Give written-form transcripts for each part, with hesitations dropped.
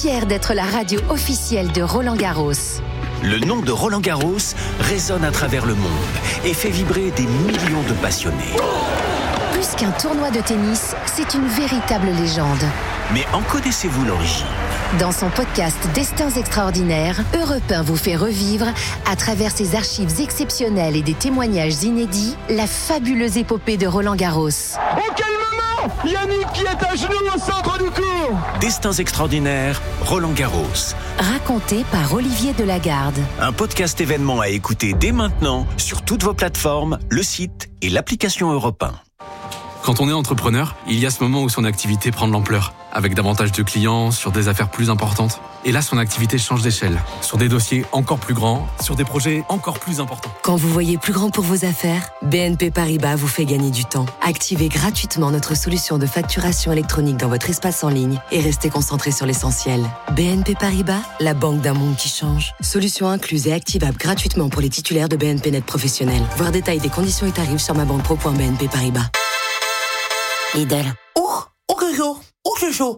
fiers d'être la radio officielle de Roland-Garros. Le nom de Roland-Garros résonne à travers le monde et fait vibrer des millions de passionnés. Plus qu'un tournoi de tennis, c'est une véritable légende. Mais en connaissez-vous l'origine ? Dans son podcast Destins extraordinaires, Europe 1 vous fait revivre, à travers ses archives exceptionnelles et des témoignages inédits, la fabuleuse épopée de Roland-Garros. Oh, quel moment ! Yannick qui est à genoux au centre du court. Destins extraordinaires, Roland-Garros. Raconté par Olivier Delagarde. Un podcast événement à écouter dès maintenant sur toutes vos plateformes, le site et l'application Europe 1. Quand on est entrepreneur, il y a ce moment où son activité prend de l'ampleur, avec davantage de clients, sur des affaires plus importantes. Et là, son activité change d'échelle, sur des dossiers encore plus grands, sur des projets encore plus importants. Quand vous voyez plus grand pour vos affaires, BNP Paribas vous fait gagner du temps. Activez gratuitement notre solution de facturation électronique dans votre espace en ligne et restez concentré sur l'essentiel. BNP Paribas, la banque d'un monde qui change. Solution incluse et activable gratuitement pour les titulaires de BNP Net professionnels. Voir détail des conditions et tarifs sur mabanquepro.bnp Paribas. Lidl. Oh, c'est chaud.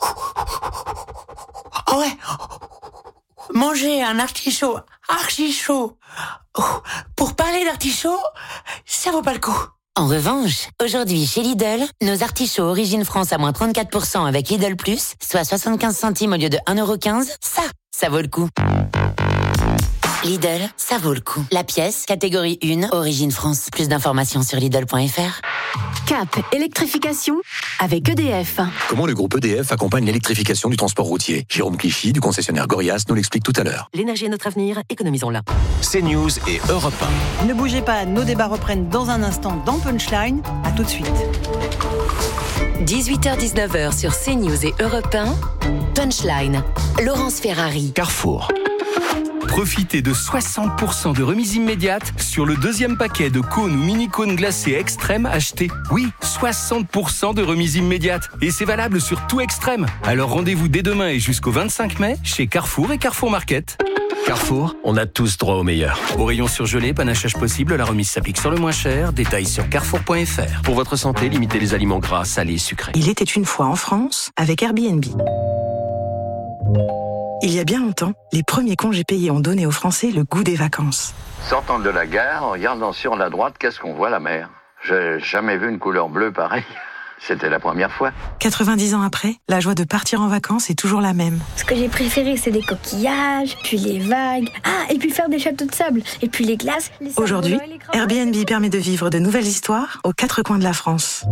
Ah ouais. Manger un artichaut archi chaud. Pour parler d'artichaut, ça vaut pas le coup. En revanche, aujourd'hui chez Lidl, nos artichauts Origine France à moins 34% avec Lidl Plus, soit 75 centimes au lieu de 1,15€, ça vaut le coup. Lidl, ça vaut le coup. La pièce, catégorie 1, Origine France. Plus d'informations sur Lidl.fr. Cap électrification avec EDF. Comment le groupe EDF accompagne l'électrification du transport routier ? Jérôme Clichy, du concessionnaire Gorias, nous l'explique tout à l'heure. L'énergie est notre avenir, économisons-la. CNews et Europe 1. Ne bougez pas, nos débats reprennent dans un instant dans Punchline. À tout de suite. 18h-19h sur CNews et Europe 1. Punchline. Laurence Ferrari. Carrefour. Profitez de 60% de remise immédiate sur le deuxième paquet de cônes ou mini-cônes glacés Extrême achetés. Oui, 60% de remise immédiate. Et c'est valable sur tout Extrême. Alors rendez-vous dès demain et jusqu'au 25 mai chez Carrefour et Carrefour Market. Carrefour, on a tous droit au meilleur. Au rayon surgelé, panachage possible, la remise s'applique sur le moins cher. Détails sur carrefour.fr. Pour votre santé, limitez les aliments gras, salés et sucrés. Il était une fois en France avec Airbnb. Il y a bien longtemps, les premiers congés payés ont donné aux Français le goût des vacances. Sortant de la gare, en regardant sur la droite, qu'est-ce qu'on voit ? La mer. J'ai jamais vu une couleur bleue pareille. C'était la première fois. 90 ans après, la joie de partir en vacances est toujours la même. Ce que j'ai préféré, c'est les coquillages, puis les vagues. Ah, et puis faire des châteaux de sable. Et puis les glaces. Aujourd'hui, Airbnb permet de vivre de nouvelles histoires aux quatre coins de la France.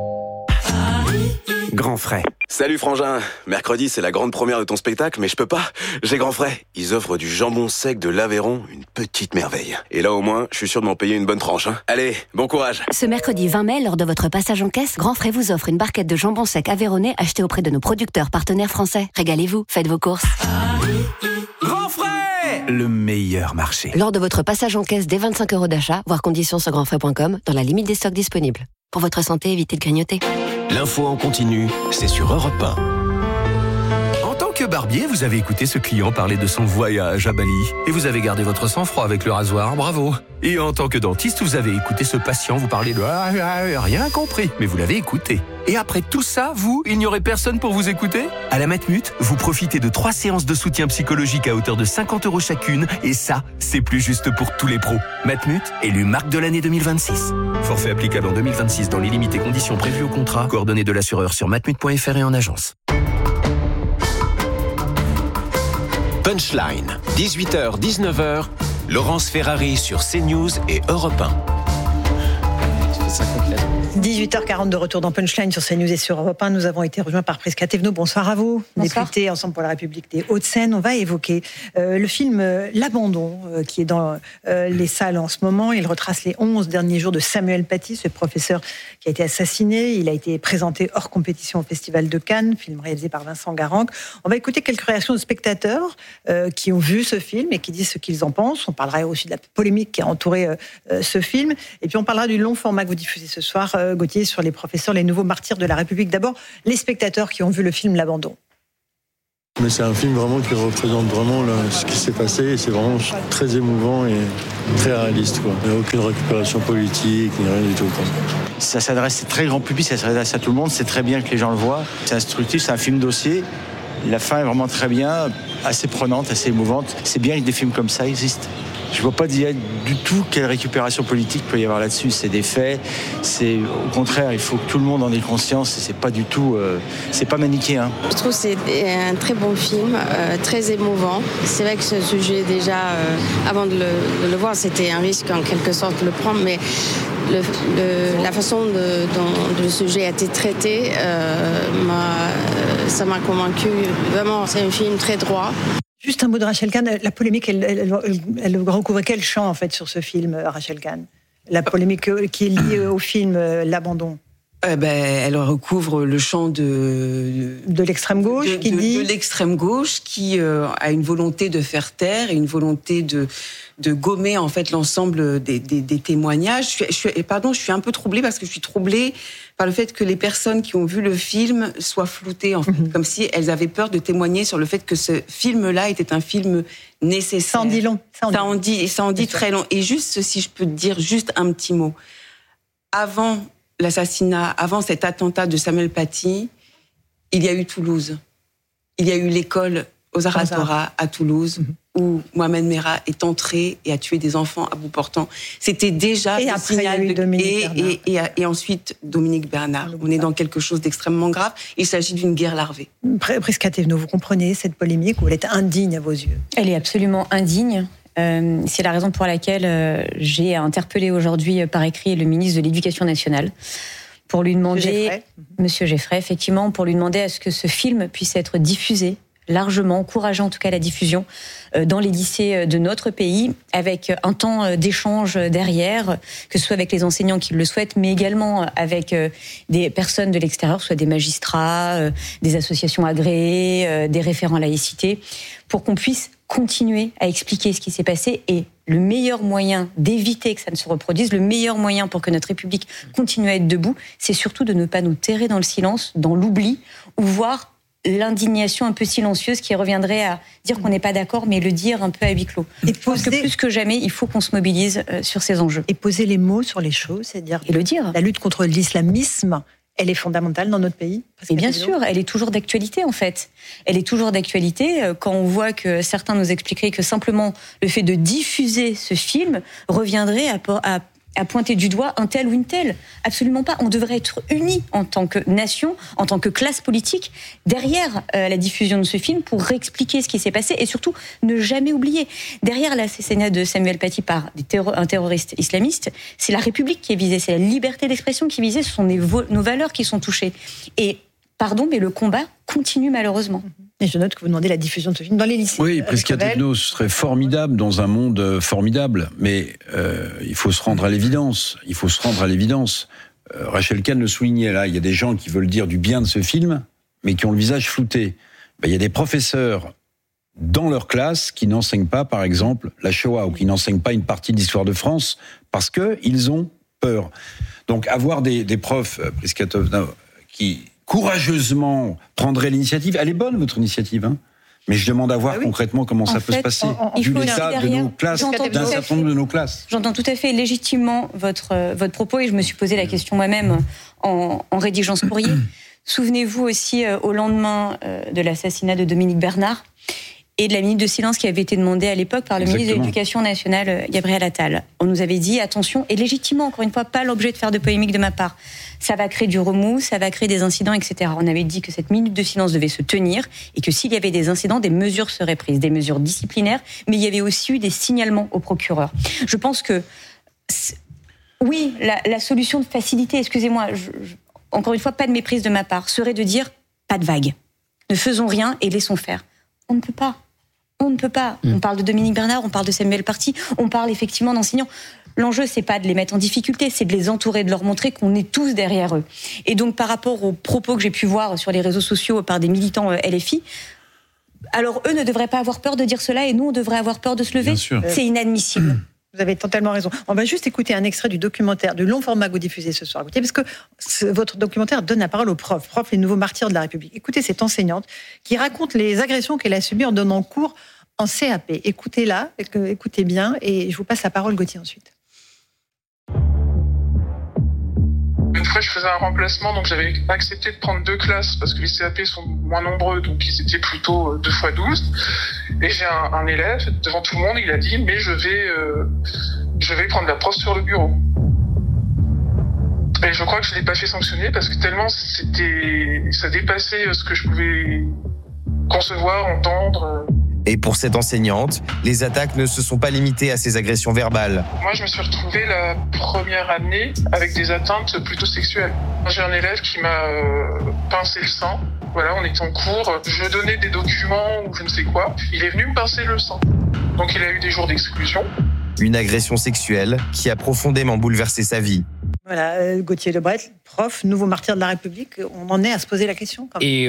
Grand frais. Salut frangin, mercredi c'est la grande première de ton spectacle mais je peux pas, j'ai grand frais. Ils offrent du jambon sec de l'Aveyron, une petite merveille. Et là au moins, je suis sûr de m'en payer une bonne tranche. Allez, bon courage. Ce mercredi 20 mai, lors de votre passage en caisse, Grand Frais vous offre une barquette de jambon sec aveyronnais achetée auprès de nos producteurs partenaires français. Régalez-vous, faites vos courses. Grand frais, le meilleur marché. Lors de votre passage en caisse dès 25 € d'achat, voir conditions sur grandfrais.com, dans la limite des stocks disponibles. Pour votre santé, évitez de grignoter. L'info en continu, c'est sur Europe 1. En tant que barbier, vous avez écouté ce client parler de son voyage à Bali. Et vous avez gardé votre sang-froid avec le rasoir, bravo. Et en tant que dentiste, vous avez écouté ce patient vous parler de rien compris, mais vous l'avez écouté. Et après tout ça, il n'y aurait personne pour vous écouter ? À la Matmut, vous profitez de 3 séances de soutien psychologique à hauteur de 50 € chacune, et ça, c'est plus juste pour tous les pros. Matmut, élu marque de l'année 2026. Forfait applicable en 2026 dans les limites et conditions prévues au contrat. Coordonnées de l'assureur sur matmut.fr et en agence. Punchline, 18h-19h, Laurence Ferrari sur CNews et Europe 1. 18h40 de retour dans Punchline sur CNews et sur Europe 1. Nous avons été rejoints par Prisca Thévenot. Bonsoir à vous. Bonsoir. Député Ensemble pour la République des Hauts-de-Seine. On va évoquer le film L'Abandon qui est dans les salles en ce moment. Il retrace les 11 derniers jours de Samuel Paty, ce professeur qui a été assassiné. Il a été présenté hors compétition au Festival de Cannes, film réalisé par Vincent Garanque. On va écouter quelques réactions de spectateurs qui ont vu ce film et qui disent ce qu'ils en pensent. On parlera aussi de la polémique qui a entouré ce film. Et puis on parlera du long format que vous diffusez ce soir, Gauthier, sur les professeurs, les nouveaux martyrs de la République. D'abord, les spectateurs qui ont vu le film L'Abandon. Mais c'est un film vraiment qui représente vraiment ce qui s'est passé. Et c'est vraiment très émouvant et très réaliste, quoi. Il n'y a aucune récupération politique, ni rien du tout, quoi. Ça s'adresse à très grand public, ça s'adresse à tout le monde. C'est très bien que les gens le voient. C'est instructif, c'est un film dossier. La fin est vraiment très bien, assez prenante, assez émouvante. C'est bien que des films comme ça existent. Je ne vois pas du tout quelle récupération politique peut y avoir là-dessus. C'est des faits. Au contraire, il faut que tout le monde en ait conscience. C'est pas du tout, c'est pas manichéen. Je trouve que c'est un très bon film, très émouvant. C'est vrai que ce sujet déjà, avant de le voir, c'était un risque en quelque sorte de le prendre, mais la façon dont le sujet a été traité, ça m'a convaincu. Vraiment, c'est un film très droit. Juste un mot de Rachel Kahn. La polémique, elle recouvre quel champ, en fait, sur ce film, Rachel Kahn ? La polémique qui est liée au film L'Abandon. Elle recouvre le champ de l'extrême gauche, de l'extrême gauche qui a une volonté de faire taire et une volonté de gommer en fait l'ensemble des témoignages. Je suis un peu troublée parce que je suis troublée par le fait que les personnes qui ont vu le film soient floutées en fait, comme si elles avaient peur de témoigner sur le fait que ce film-là était un film nécessaire. Ça en dit long. Ça en dit très long. Et juste, si je peux te dire juste un petit mot, avant l'assassinat, avant cet attentat de Samuel Paty, il y a eu Toulouse. Il y a eu l'école aux Aratora à Toulouse, où Mohamed Merah est entré et a tué des enfants à bout portant. C'était déjà et le après, signal et ensuite Dominique Bernard. On est dans quelque chose d'extrêmement grave. Il s'agit d'une guerre larvée. Prisca Thévenot, vous comprenez cette polémique ou elle est indigne à vos yeux ? Elle est absolument indigne. C'est la raison pour laquelle j'ai interpellé aujourd'hui par écrit le ministre de l'Éducation nationale pour lui demander, Monsieur Geffray, effectivement, pour lui demander à ce que ce film puisse être diffusé largement, encourageant en tout cas la diffusion dans les lycées de notre pays, avec un temps d'échange derrière, que ce soit avec les enseignants qui le souhaitent, mais également avec des personnes de l'extérieur, soit des magistrats, des associations agréées, des référents laïcité, pour qu'on puisse continuer à expliquer ce qui s'est passé. Et le meilleur moyen d'éviter que ça ne se reproduise, le meilleur moyen pour que notre République continue à être debout, c'est surtout de ne pas nous terrer dans le silence, dans l'oubli, ou voir l'indignation un peu silencieuse qui reviendrait à dire qu'on n'est pas d'accord, mais le dire un peu à huis clos. Je pense que plus que jamais, il faut qu'on se mobilise sur ces enjeux. Et poser les mots sur les choses, c'est-à-dire et le dire. La lutte contre l'islamisme, elle est fondamentale dans notre pays. Et bien sûr, elle est toujours d'actualité en fait. Elle est toujours d'actualité quand on voit que certains nous expliqueraient que simplement le fait de diffuser ce film reviendrait à pointer du doigt un tel ou une telle. Absolument pas. On devrait être unis en tant que nation, en tant que classe politique, derrière la diffusion de ce film pour réexpliquer ce qui s'est passé et surtout ne jamais oublier. Derrière l'assassinat de Samuel Paty par un terroriste islamiste, c'est la République qui est visée, c'est la liberté d'expression qui est visée, ce sont nos valeurs qui sont touchées. Et pardon, mais le combat continue malheureusement. Et je note que vous demandez la diffusion de ce film dans les lycées. Oui, Prisca Thévenot, ce serait formidable dans un monde formidable, mais il faut se rendre à l'évidence. Rachel Kahn le soulignait là, il y a des gens qui veulent dire du bien de ce film, mais qui ont le visage flouté. Il y a des professeurs dans leur classe qui n'enseignent pas, par exemple, la Shoah, ou qui n'enseignent pas une partie de l'histoire de France, parce qu'ils ont peur. Donc avoir des profs, Prisca Thévenot, qui courageusement prendrait l'initiative. Elle est bonne, votre initiative, hein, mais je demande à voir concrètement comment ça peut se passer. Du l'état de nos classes, d'un certain nombre de nos classes. J'entends tout à fait légitimement votre propos et je me suis posé la question moi-même en rédigeant ce courrier. Souvenez-vous aussi au lendemain de l'assassinat de Dominique Bernard et de la minute de silence qui avait été demandée à l'époque par le ministre de l'Éducation nationale, Gabriel Attal. On nous avait dit, attention, et légitimement, encore une fois, pas l'objet de faire de polémique de ma part, ça va créer du remous, ça va créer des incidents, etc. On avait dit que cette minute de silence devait se tenir et que s'il y avait des incidents, des mesures seraient prises, des mesures disciplinaires, mais il y avait aussi eu des signalements au procureur. Je pense que, oui, la solution de facilité, excusez-moi, encore une fois, pas de méprise de ma part, serait de dire, pas de vague. Ne faisons rien et laissons faire. On ne peut pas. On ne peut pas. On parle de Dominique Bernard, on parle de Samuel Paty, on parle effectivement d'enseignants. L'enjeu, c'est pas de les mettre en difficulté, c'est de les entourer, de leur montrer qu'on est tous derrière eux. Et donc, par rapport aux propos que j'ai pu voir sur les réseaux sociaux par des militants LFI, alors eux ne devraient pas avoir peur de dire cela et nous, on devrait avoir peur de se lever. C'est inadmissible. Vous avez totalement raison. On va juste écouter un extrait du documentaire, du long format que vous diffusez ce soir. Parce que votre documentaire donne la parole aux profs, les nouveaux martyrs de la République. Écoutez cette enseignante qui raconte les agressions qu'elle a subies en donnant cours en CAP. Écoutez-la, écoutez bien, et je vous passe la parole, Gauthier, ensuite. Être fois, je faisais un remplacement, donc j'avais accepté de prendre 2 classes parce que les CAP sont moins nombreux, donc ils étaient plutôt 2 x 12. Et j'ai un élève, devant tout le monde, il a dit « mais je vais prendre la prof sur le bureau ». Et je crois que je l'ai pas fait sanctionner parce que tellement ça dépassait ce que je pouvais concevoir, entendre. Et pour cette enseignante, les attaques ne se sont pas limitées à ces agressions verbales. Moi, je me suis retrouvée la première année avec des atteintes plutôt sexuelles. J'ai un élève qui m'a pincé le sein. Voilà, on était en cours. Je donnais des documents ou je ne sais quoi. Il est venu me pincer le sein. Donc il a eu des jours d'exclusion. Une agression sexuelle qui a profondément bouleversé sa vie. Voilà, Gauthier Lebret, prof, nouveau martyr de la République, on en est à se poser la question. Quand même. Et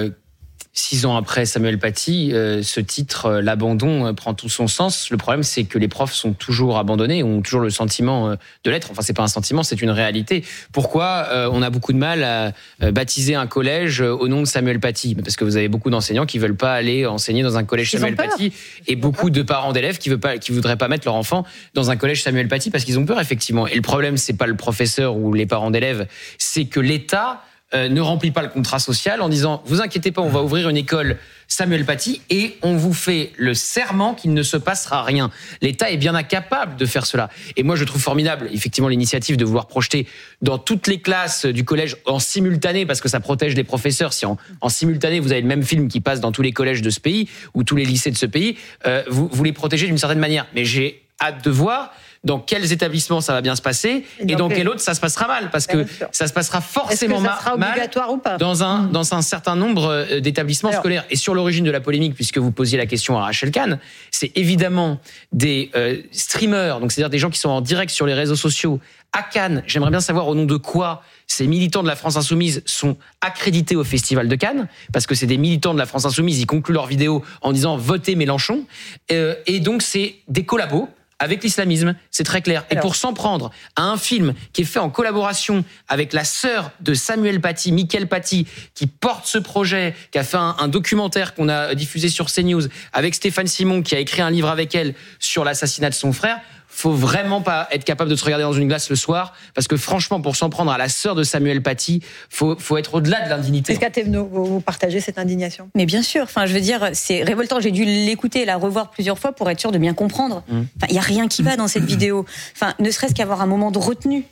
6 ans après Samuel Paty, ce titre, l'abandon, prend tout son sens. Le problème, c'est que les profs sont toujours abandonnés, ont toujours le sentiment de l'être. Enfin, c'est pas un sentiment, c'est une réalité. Pourquoi on a beaucoup de mal à baptiser un collège au nom de Samuel Paty ? Parce que vous avez beaucoup d'enseignants qui veulent pas aller enseigner dans un collège Samuel Paty, et beaucoup de parents d'élèves qui voudraient pas mettre leur enfant dans un collège Samuel Paty parce qu'ils ont peur, effectivement. Et le problème, c'est pas le professeur ou les parents d'élèves, c'est que l'État ne remplit pas le contrat social en disant « Vous inquiétez pas, on va ouvrir une école Samuel Paty et on vous fait le serment qu'il ne se passera rien ». L'État est bien incapable de faire cela. Et moi, je trouve formidable, effectivement, l'initiative de vouloir projeter dans toutes les classes du collège en simultané, parce que ça protège les professeurs. Si en simultané, vous avez le même film qui passe dans tous les collèges de ce pays ou tous les lycées de ce pays, vous les protégez d'une certaine manière. Mais j'ai hâte de voir dans quels établissements ça va bien se passer et dans quel autre ça se passera mal, parce que ça se passera forcément mal ou pas dans un certain nombre d'établissements scolaires. Et sur l'origine de la polémique, puisque vous posiez la question à Rachel Kahn, c'est évidemment des streamers, donc c'est-à-dire des gens qui sont en direct sur les réseaux sociaux à Cannes. J'aimerais bien savoir au nom de quoi ces militants de la France Insoumise sont accrédités au Festival de Cannes, parce que c'est des militants de la France Insoumise, ils concluent leur vidéo en disant « Votez Mélenchon ». Et donc c'est des collabos avec l'islamisme, c'est très clair. Et pour s'en prendre à un film qui est fait en collaboration avec la sœur de Samuel Paty, Mickaëlle Paty, qui porte ce projet, qui a fait un documentaire qu'on a diffusé sur CNews, avec Stéphane Simon, qui a écrit un livre avec elle sur l'assassinat de son frère, faut vraiment pas être capable de se regarder dans une glace le soir, parce que franchement, pour s'en prendre à la sœur de Samuel Paty, faut être au-delà de l'indignité. Est-ce qu'à Thévenot, vous partagez cette indignation ? Mais bien sûr, enfin, je veux dire, c'est révoltant. J'ai dû l'écouter et la revoir plusieurs fois pour être sûr de bien comprendre. Enfin, il y a rien qui va dans cette vidéo. Enfin, ne serait-ce qu'avoir un moment de retenue.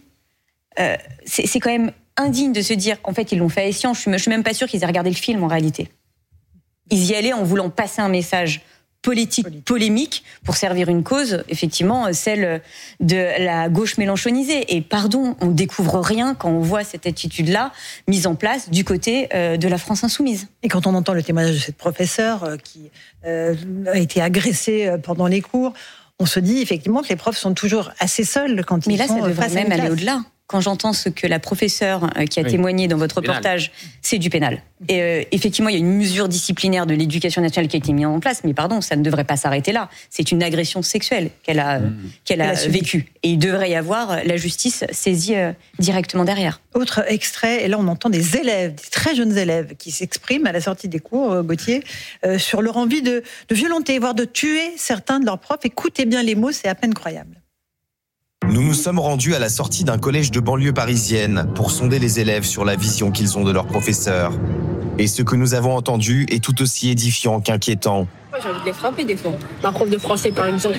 C'est quand même indigne de se dire, en fait, ils l'ont fait à Essian. Je suis même pas sûre qu'ils aient regardé le film en réalité. Ils y allaient en voulant passer un message politique, polémique, pour servir une cause, effectivement, celle de la gauche mélenchonisée. Et pardon, on découvre rien quand on voit cette attitude-là mise en place du côté de la France Insoumise. Et quand on entend le témoignage de cette professeure qui a été agressée pendant les cours, on se dit effectivement que les profs sont toujours assez seuls quand ils sont face à une classe. Mais là, ça devrait même aller au-delà. Quand j'entends ce que la professeure qui a témoigné dans votre reportage, c'est du pénal. Et effectivement, il y a une mesure disciplinaire de l'éducation nationale qui a été mise en place, mais pardon, ça ne devrait pas s'arrêter là. C'est une agression sexuelle qu'elle a vécue. Et il devrait y avoir la justice saisie directement derrière. Autre extrait, et là on entend des élèves, des très jeunes élèves, qui s'expriment à la sortie des cours, Gauthier, sur leur envie de violenter, voire de tuer certains de leurs profs. Écoutez bien les mots, c'est à peine croyable. Nous nous sommes rendus à la sortie d'un collège de banlieue parisienne pour sonder les élèves sur la vision qu'ils ont de leurs professeurs. Et ce que nous avons entendu est tout aussi édifiant qu'inquiétant. Moi, j'ai envie de les frapper des fois. Ma prof de français, par exemple.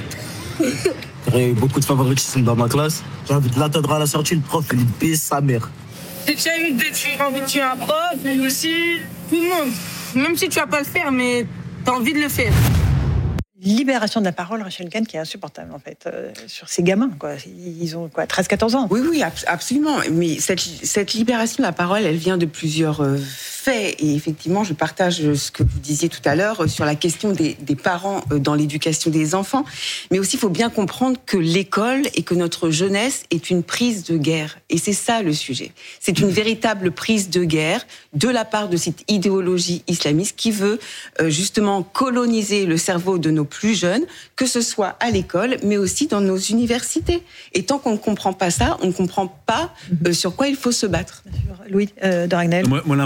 Il y a eu beaucoup de favoritisme dans ma classe. J'ai envie de l'attendre à la sortie, le prof, il baisse sa mère. J'ai déjà eu envie de tuer un prof, mais aussi tout le monde. Même si tu vas pas le faire, mais t'as envie de le faire. Libération de la parole, Rachel Kahn, qui est insupportable, en fait, sur ces gamins, quoi. Ils ont, 13-14 ans. Oui, absolument. Mais cette libération de la parole, elle vient de plusieurs faits. Et effectivement, je partage ce que vous disiez tout à l'heure sur la question des parents dans l'éducation des enfants. Mais aussi, il faut bien comprendre que l'école et que notre jeunesse est une prise de guerre. Et c'est ça, le sujet. C'est une véritable prise de guerre de la part de cette idéologie islamiste qui veut justement coloniser le cerveau de nos plus jeunes, que ce soit à l'école, mais aussi dans nos universités. Et tant qu'on ne comprend pas ça, on ne comprend pas sur quoi il faut se battre. Louis de Ragnel. Moi, l'impression que j'ai,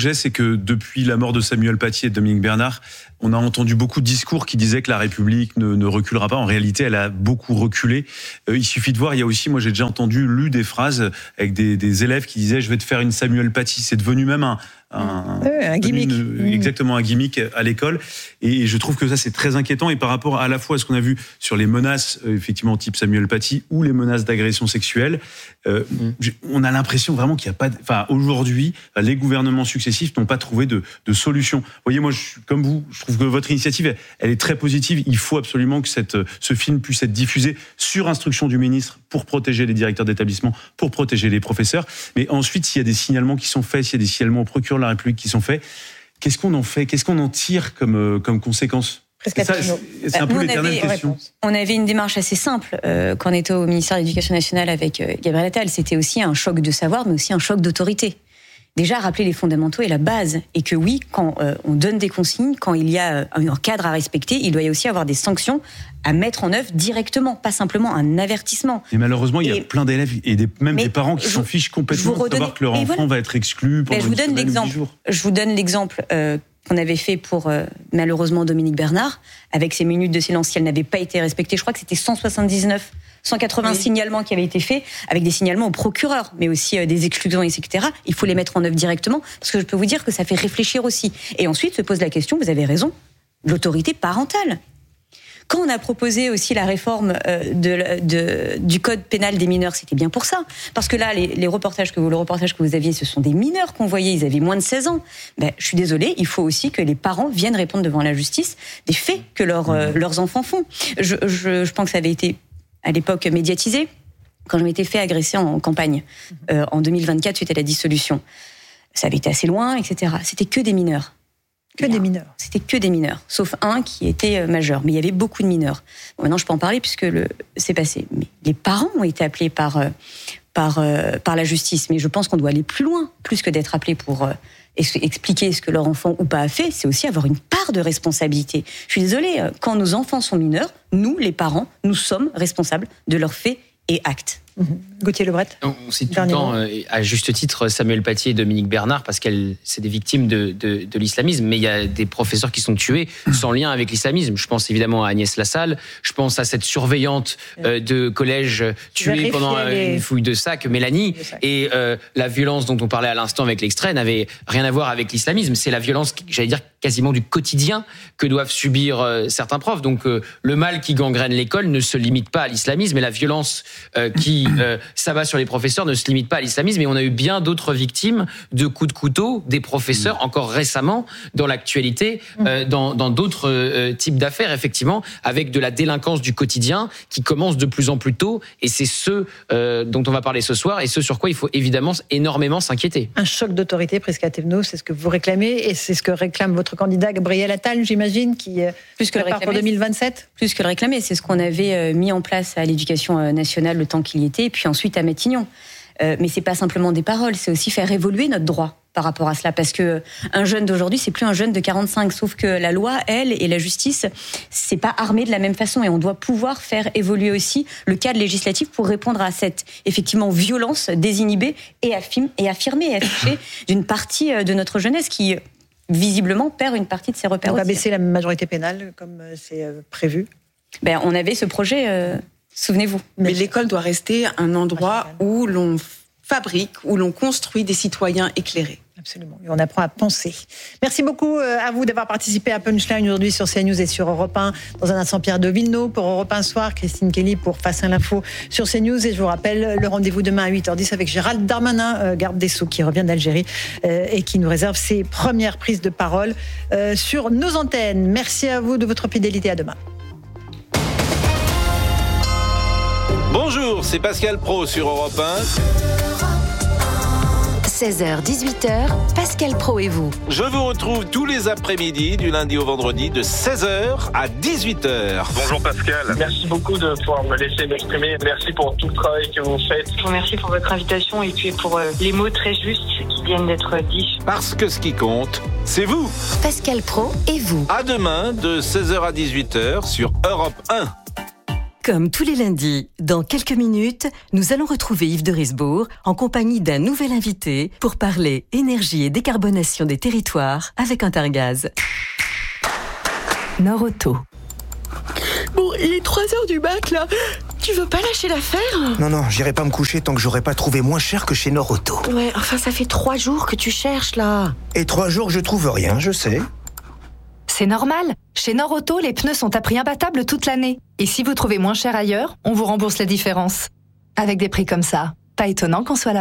j'ai, c'est que depuis la mort de Samuel Paty et de Dominique Bernard, on a entendu beaucoup de discours qui disaient que la République ne reculera pas. En réalité, elle a beaucoup reculé. Il suffit de voir, il y a aussi, moi j'ai déjà lu des phrases avec des élèves qui disaient « je vais te faire une Samuel Paty ». C'est devenu même un gimmick. Exactement, un gimmick à l'école. Et je trouve que ça, c'est très inquiétant. Et par rapport à la fois à ce qu'on a vu sur les menaces, effectivement, type Samuel Paty, ou les menaces d'agression sexuelle, on a l'impression vraiment qu'il n'y a pas... Enfin, aujourd'hui, les gouvernements successifs n'ont pas trouvé de solution. Vous voyez, moi, comme vous, je trouve que votre initiative, elle est très positive. Il faut absolument que ce film puisse être diffusé sur instruction du ministre pour protéger les directeurs d'établissement, pour protéger les professeurs. Mais ensuite, s'il y a des signalements qui sont faits, s'il y a des signalements au procureur de la République qui sont faits, qu'est-ce qu'on en fait ? Qu'est-ce qu'on en tire comme conséquence ? C'est un peu l'éternelle question. On avait une démarche assez simple quand on était au ministère de l'Éducation nationale avec Gabriel Attal. C'était aussi un choc de savoir, mais aussi un choc d'autorité. Déjà, rappeler les fondamentaux et la base. Et que oui, quand on donne des consignes, quand il y a un cadre à respecter, il doit y aussi avoir des sanctions à mettre en œuvre directement, pas simplement un avertissement. Et malheureusement, il y a plein d'élèves et même des parents qui s'en fichent complètement de savoir que leur enfant va être exclu pendant une semaine ou 10 jours. Je vous donne l'exemple qu'on avait fait pour, malheureusement, Dominique Bernard, avec ses minutes de silence, si elles n'avaient pas été respectées. Je crois que c'était 180 signalements qui avaient été faits, avec des signalements au procureur, mais aussi des exclusions, etc. Il faut les mettre en œuvre directement, parce que je peux vous dire que ça fait réfléchir aussi. Et ensuite se pose la question, vous avez raison, de l'autorité parentale. Quand on a proposé aussi la réforme du code pénal des mineurs, c'était bien pour ça. Parce que là, le reportage que vous aviez, ce sont des mineurs qu'on voyait, ils avaient moins de 16 ans. Je suis désolée, il faut aussi que les parents viennent répondre devant la justice des faits que leurs enfants font. Je pense que ça avait été à l'époque médiatisé, quand je m'étais fait agresser en campagne, en 2024, suite à la dissolution. Ça avait été assez loin, etc. C'était que des mineurs. C'était que des mineurs, sauf un qui était majeur. Mais il y avait beaucoup de mineurs. Bon, maintenant, je peux en parler puisque c'est passé. Mais les parents ont été appelés par la justice. Mais je pense qu'on doit aller plus loin, plus que d'être appelés pour expliquer ce que leur enfant ou pas a fait. C'est aussi avoir une part de responsabilité. Je suis désolée, quand nos enfants sont mineurs, nous, les parents, nous sommes responsables de leurs faits et actes. Gauthier Lebret. On cite tout le temps, à juste titre, Samuel Paty et Dominique Bernard, parce que c'est des victimes de l'islamisme, mais il y a des professeurs qui sont tués sans lien avec l'islamisme. Je pense évidemment à Agnès Lassalle, je pense à cette surveillante de collège tuée pendant une fouille de sac, Mélanie, et la violence dont on parlait à l'instant avec l'extrait n'avait rien à voir avec l'islamisme. C'est la violence, j'allais dire, quasiment du quotidien que doivent subir certains profs. Donc le mal qui gangrène l'école ne se limite pas à l'islamisme, et la violence qui s'abat sur les professeurs ne se limite pas à l'islamisme. Et on a eu bien d'autres victimes de coups de couteau des professeurs encore récemment dans l'actualité, dans d'autres types d'affaires, effectivement, avec de la délinquance du quotidien qui commence de plus en plus tôt. Et c'est ce dont on va parler ce soir, et ce sur quoi il faut évidemment énormément s'inquiéter. Un choc d'autorité, Prisca Thévenot, c'est ce que vous réclamez, et c'est ce que réclame votre candidat Gabriel Attal, j'imagine, qui plus que le réclamer pour 2027. Plus que le réclamer, c'est ce qu'on avait mis en place à l'Éducation nationale le temps qu'il y était, et puis ensuite à Matignon. Mais c'est pas simplement des paroles, c'est aussi faire évoluer notre droit par rapport à cela, parce que un jeune d'aujourd'hui, c'est plus un jeune de 45, sauf que la loi, elle, et la justice, c'est pas armé de la même façon, et on doit pouvoir faire évoluer aussi le cadre législatif pour répondre à cette, effectivement, violence désinhibée et affirmée et affichée d'une partie de notre jeunesse qui visiblement perd une partie de ses repères. On va baisser la majorité pénale comme c'est prévu. On avait ce projet, souvenez-vous. Mais l'école doit rester un endroit où l'on fabrique, où l'on construit des citoyens éclairés. Absolument, et on apprend à penser. Merci beaucoup à vous d'avoir participé à Punchline aujourd'hui sur CNews et sur Europe 1. Dans un instant, Pierre de Villeneuve pour Europe 1 Soir, Christine Kelly pour Face à l'info sur CNews. Et je vous rappelle le rendez-vous demain à 8h10 avec Gérald Darmanin, garde des Sceaux, qui revient d'Algérie et qui nous réserve ses premières prises de parole sur nos antennes. Merci à vous de votre fidélité. À demain. Bonjour, c'est Pascal Praud sur Europe 1. 16h-18h, Pascal Praud et vous. Je vous retrouve tous les après-midi, du lundi au vendredi, de 16h à 18h. Bonjour Pascal, merci beaucoup de pouvoir me laisser m'exprimer. Merci pour tout le travail que vous faites. Je vous remercie pour votre invitation et puis pour les mots très justes qui viennent d'être dits. Parce que ce qui compte, c'est vous. Pascal Praud et vous. À demain, de 16h à 18h sur Europe 1. Comme tous les lundis, dans quelques minutes, nous allons retrouver Yves de Risbourg en compagnie d'un nouvel invité pour parler énergie et décarbonation des territoires avec Intergaz. Norauto. Bon, il est 3h du mat, là. Tu veux pas lâcher l'affaire ? Non, j'irai pas me coucher tant que j'aurai pas trouvé moins cher que chez Norauto. Ouais, enfin, ça fait 3 jours que tu cherches, là. Et 3 jours que je trouve rien, je sais. C'est normal. Chez Norauto, les pneus sont à prix imbattable toute l'année. Et si vous trouvez moins cher ailleurs, on vous rembourse la différence. Avec des prix comme ça, pas étonnant qu'on soit là.